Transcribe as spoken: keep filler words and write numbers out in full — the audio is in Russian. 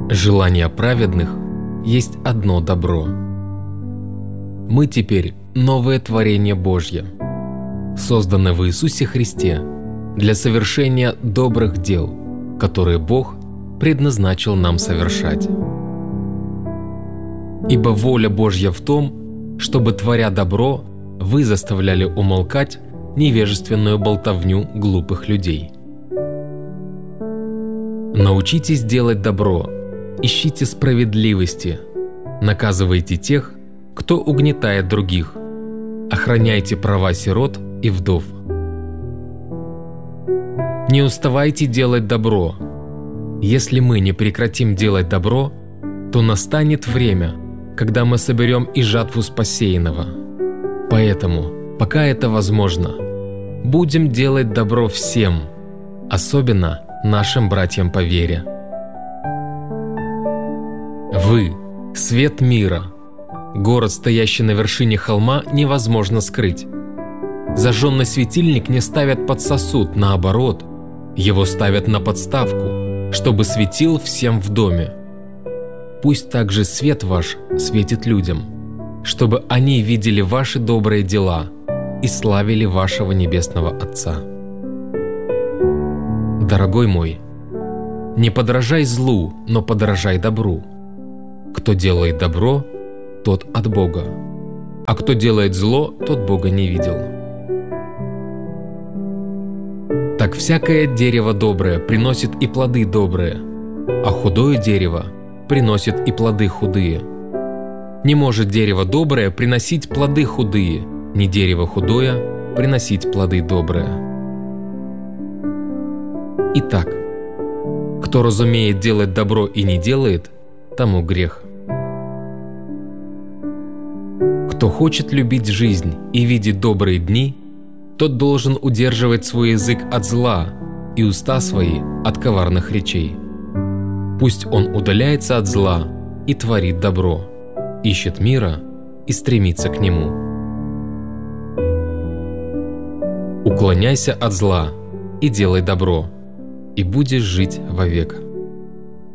Желание праведных есть одно добро. Мы теперь новое творение Божье, созданное в Иисусе Христе для совершения добрых дел, которые Бог предназначил нам совершать. Ибо воля Божья в том, чтобы, творя добро, вы заставляли умолкать невежественную болтовню глупых людей. Научитесь делать добро, ищите справедливости, наказывайте тех, кто угнетает других, охраняйте права сирот и вдов. Не уставайте делать добро. Если мы не прекратим делать добро, то настанет время, когда мы соберем и жатву с посеянного. Поэтому, пока это возможно, будем делать добро всем, особенно нашим братьям по вере. Вы – свет мира. Город, стоящий на вершине холма, невозможно скрыть. Зажженный светильник не ставят под сосуд, наоборот, его ставят на подставку, чтобы светил всем в доме. Пусть также свет ваш светит людям, чтобы они видели ваши добрые дела и славили вашего Небесного Отца. Дорогой мой, не подражай злу, но подражай добру. Кто делает добро, тот от Бога, а кто делает зло, тот Бога не видел. Так всякое дерево доброе приносит и плоды добрые, а худое дерево приносит и плоды худые. Не может дерево доброе приносить плоды худые, ни дерево худое приносить плоды добрые. Итак, кто разумеет делать добро и не делает, тому грех. Кто хочет любить жизнь и видеть добрые дни, тот должен удерживать свой язык от зла и уста свои от коварных речей. Пусть он удаляется от зла и творит добро, ищет мира и стремится к нему. Уклоняйся от зла и делай добро, и будешь жить вовек.